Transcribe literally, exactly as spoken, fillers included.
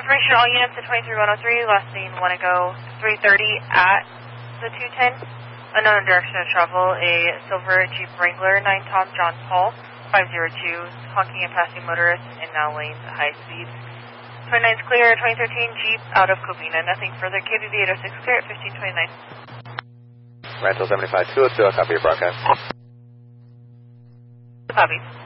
Information all units at twenty-three one oh three, last seen want to go three thirty at the two ten. Unknown direction of travel, a silver Jeep Wrangler, nine Tom John Paul, five zero two, honking and passing motorists in now lanes at high speeds. twenty-nine is clear, twenty thirteen Jeep out of Covina, nothing further, K B B eight oh six clear at fifteen twenty-nine. Rental seventy-five two oh two, I'll copy your broadcast. Copy.